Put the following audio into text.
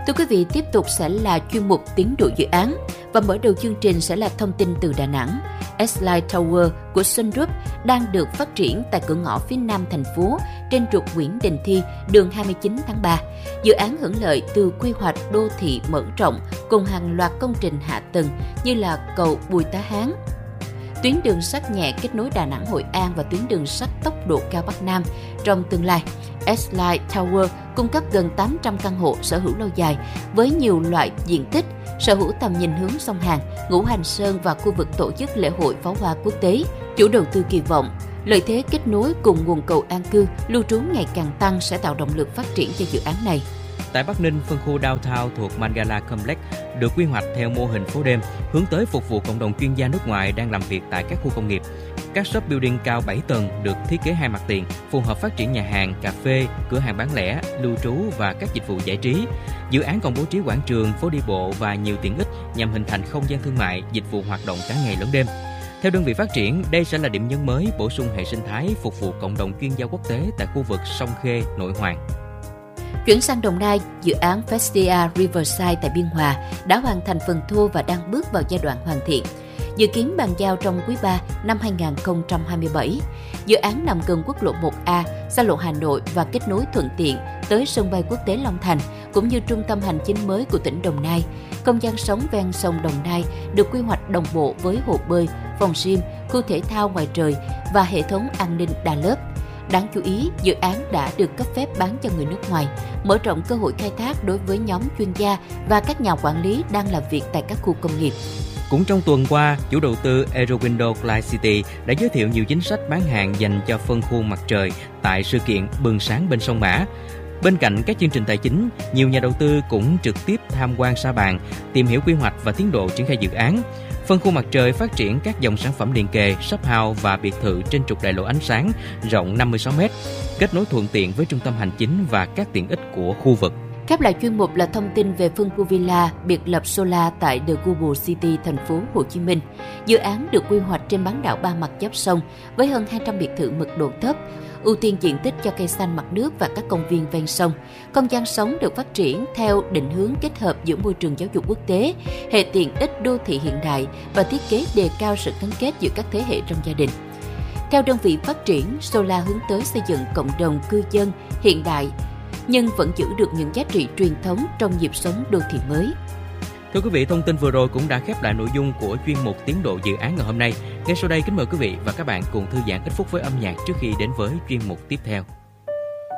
Thưa quý vị, tiếp tục sẽ là chuyên mục tiến độ dự án và mở đầu chương trình sẽ là thông tin từ Đà Nẵng. S-Line Tower của Sun Group đang được phát triển tại cửa ngõ phía nam thành phố trên trục Nguyễn Đình Thi, đường 29 tháng 3. Dự án hưởng lợi từ quy hoạch đô thị mở rộng cùng hàng loạt công trình hạ tầng như là cầu Bùi Tá Hán, tuyến đường sắt nhẹ kết nối Đà Nẵng Hội An và tuyến đường sắt tốc độ cao Bắc Nam. Trong tương lai, S-Line Tower cung cấp gần 800 căn hộ sở hữu lâu dài với nhiều loại diện tích, sở hữu tầm nhìn hướng sông Hàn, Ngũ Hành Sơn và khu vực tổ chức lễ hội pháo hoa quốc tế. Chủ đầu tư kỳ vọng, lợi thế kết nối cùng nguồn cầu an cư, lưu trú ngày càng tăng sẽ tạo động lực phát triển cho dự án này. Tại Bắc Ninh, phân khu Downtown thuộc Mangala Complex được quy hoạch theo mô hình phố đêm, hướng tới phục vụ cộng đồng chuyên gia nước ngoài đang làm việc tại các khu công nghiệp. Các shop building cao 7 tầng được thiết kế hai mặt tiền, phù hợp phát triển nhà hàng, cà phê, cửa hàng bán lẻ, lưu trú và các dịch vụ giải trí. Dự án còn bố trí quảng trường, phố đi bộ và nhiều tiện ích nhằm hình thành không gian thương mại, dịch vụ hoạt động cả ngày lẫn đêm. Theo đơn vị phát triển, đây sẽ là điểm nhấn mới bổ sung hệ sinh thái phục vụ cộng đồng chuyên gia quốc tế tại khu vực Sông Khê, Nội Hoàng. Chuyển sang Đồng Nai, dự án Festia Riverside tại Biên Hòa đã hoàn thành phần thô và đang bước vào giai đoạn hoàn thiện. Dự kiến bàn giao trong quý 3 năm 2027. Dự án nằm gần quốc lộ 1A, xa lộ Hà Nội và kết nối thuận tiện tới sân bay quốc tế Long Thành, cũng như trung tâm hành chính mới của tỉnh Đồng Nai. Không gian sống ven sông Đồng Nai được quy hoạch đồng bộ với hồ bơi, phòng gym, khu thể thao ngoài trời và hệ thống an ninh đa lớp. Đáng chú ý, dự án đã được cấp phép bán cho người nước ngoài, mở rộng cơ hội khai thác đối với nhóm chuyên gia và các nhà quản lý đang làm việc tại các khu công nghiệp. Cũng trong tuần qua, chủ đầu tư Eurowindow Clyde City đã giới thiệu nhiều chính sách bán hàng dành cho phân khu mặt trời tại sự kiện Bừng sáng bên sông Mã. Bên cạnh các chương trình tài chính, nhiều nhà đầu tư cũng trực tiếp tham quan sa bàn, tìm hiểu quy hoạch và tiến độ triển khai dự án. Phân khu mặt trời phát triển các dòng sản phẩm liền kề, shop house và biệt thự trên trục đại lộ ánh sáng rộng 56m, kết nối thuận tiện với trung tâm hành chính và các tiện ích của khu vực. Khép lại chuyên mục là thông tin về phân khu villa biệt lập Solar tại The Global City, thành phố Hồ Chí Minh. Dự án được quy hoạch trên bán đảo ba mặt giáp sông với hơn 200 biệt thự mật độ thấp, ưu tiên diện tích cho cây xanh mặt nước và các công viên ven sông. Không gian sống được phát triển theo định hướng kết hợp giữa môi trường giáo dục quốc tế, hệ tiện ích đô thị hiện đại và thiết kế đề cao sự gắn kết giữa các thế hệ trong gia đình. Theo đơn vị phát triển, Solar hướng tới xây dựng cộng đồng cư dân hiện đại, nhưng vẫn giữ được những giá trị truyền thống trong nhịp sống đô thị mới. Thưa quý vị, thông tin vừa rồi cũng đã khép lại nội dung của chuyên mục tiến độ dự án ngày hôm nay. Ngay sau đây, kính mời quý vị và các bạn cùng thư giãn ít phút với âm nhạc trước khi đến với chuyên mục tiếp theo.